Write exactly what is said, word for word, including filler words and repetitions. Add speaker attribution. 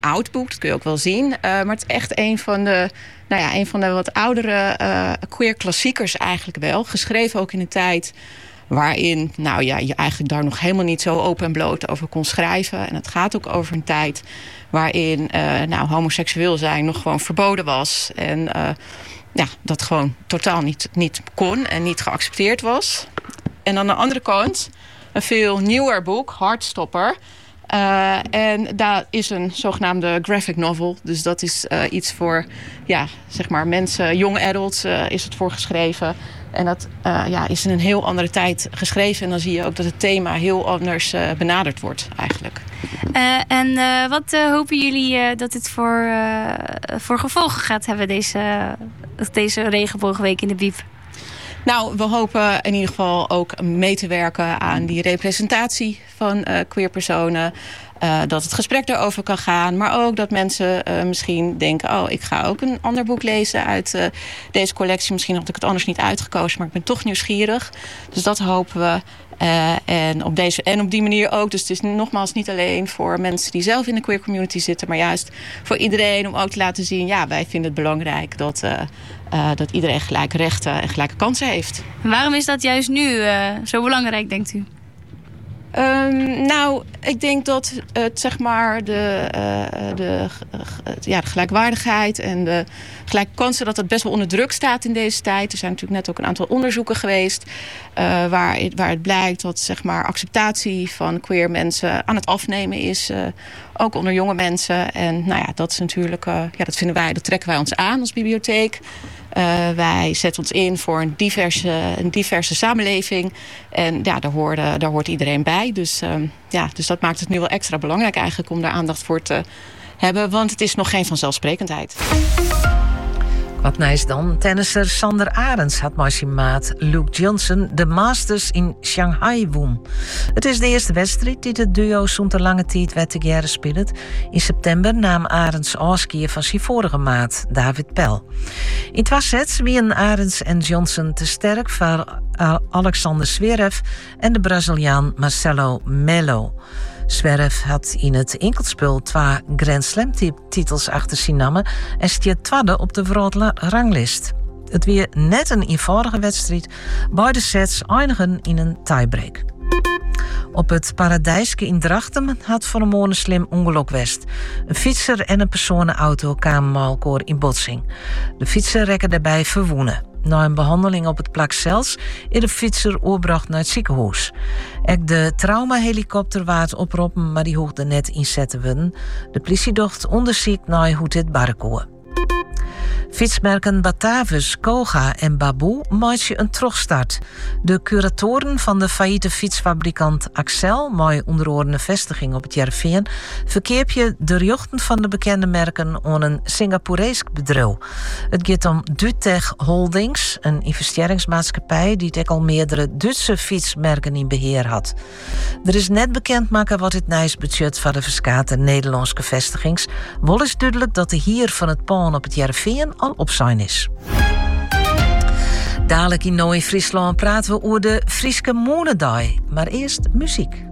Speaker 1: oud boek, dat kun je ook wel zien. Uh, maar het is echt een van de, nou ja, een van de wat oudere uh, queer klassiekers eigenlijk wel. Geschreven ook in een tijd waarin nou ja, je eigenlijk daar nog helemaal niet zo open en bloot over kon schrijven. En het gaat ook over een tijd waarin uh, nou, homoseksueel zijn nog gewoon verboden was. En uh, ja, dat gewoon totaal niet, niet kon en niet geaccepteerd was. En aan de andere kant een veel nieuwer boek, Heartstopper. Uh, en daar is een zogenaamde graphic novel. Dus dat is uh, iets voor ja, zeg maar mensen, young adults uh, is het voor geschreven. En dat uh, ja, is in een heel andere tijd geschreven. En dan zie je ook dat het thema heel anders uh, benaderd wordt eigenlijk.
Speaker 2: Uh, en uh, wat uh, hopen jullie uh, dat het voor, uh, voor gevolgen gaat hebben, deze, deze regenboogweek in de Biep?
Speaker 1: Nou, we hopen in ieder geval ook mee te werken aan die representatie van uh, queer personen. Uh, dat het gesprek daarover kan gaan. Maar ook dat mensen uh, misschien denken, oh, ik ga ook een ander boek lezen uit uh, deze collectie. Misschien had ik het anders niet uitgekozen, maar ik ben toch nieuwsgierig. Dus dat hopen we. Uh, en, op deze, en op die manier ook. Dus het is nogmaals niet alleen voor mensen die zelf in de queer community zitten, maar juist voor iedereen om ook te laten zien, ja, wij vinden het belangrijk dat, uh, uh, dat iedereen gelijke rechten en gelijke kansen heeft.
Speaker 2: Waarom is dat juist nu uh, zo belangrijk, denkt u?
Speaker 1: Um, nou, ik denk dat het, zeg maar, de, uh, de, uh, ja, de gelijkwaardigheid en de gelijke kansen, dat het best wel onder druk staat in deze tijd. Er zijn natuurlijk net ook een aantal onderzoeken geweest uh, waar, het, waar het blijkt dat, zeg maar, acceptatie van queer mensen aan het afnemen is. Uh, ook onder jonge mensen. En nou ja, dat is natuurlijk, uh, ja, dat vinden wij, dat trekken wij ons aan als bibliotheek. Uh, wij zetten ons in voor een diverse, een diverse samenleving. En ja, daar, hoorde, daar hoort iedereen bij. Dus, uh, ja, dus dat maakt het nu wel extra belangrijk eigenlijk om daar aandacht voor te hebben. Want het is nog geen vanzelfsprekendheid.
Speaker 3: Wat nice dan. Tennisser Sander Arends had met zijn maat Luke Johnson de Masters in Shanghai won. Het is de eerste wedstrijd die het duo zonder lange tijd werd together speelt. In september nam Arends afscheid van zijn vorige maat, David Pel. In twee sets wien Arends en Johnson te sterk voor Alexander Zverev en de Braziliaan Marcelo Melo. Zverev had in het enkelspel twee Grand Slam titels achter zijn namen en stiert tweede op de wereldranglijst. Het weer net een eenvoudige wedstrijd. Beide sets eindigen in een tiebreak. Op het Paradijske in Drachten had voor een morgen slim ongeluk west. Een fietser en een personenauto kwamen elkaar in botsing. De fietser rekken daarbij verwoenen. Na een behandeling op het plak zelfs is de fietser oorbracht naar het ziekenhuis. Ook de traumahelikopter waard oproepen, maar die hoefde net inzetten worden. De politie docht onderzoek naar hoe dit barrekoe. Fietsmerken Batavus, Koga en Baboe maakten een terugstart. De curatoren van de failliete fietsfabrikant Axel, met onderordende vestiging op het Jerveen, verkeerpje de jochten van de bekende merken aan een Singaporees bedrijf. Het gaat om Dutech Holdings, een investeringsmaatschappij die ook al meerdere Duitse fietsmerken in beheer had. Er is net bekend maken wat het nice budget van de verskate Nederlandse vestigings. Wel is duidelijk dat de hier van het paan op het Jerveen al op zijn is. Dadelijk in Nooi-Friesland praten we over de Frieske Moenendag. Maar eerst muziek.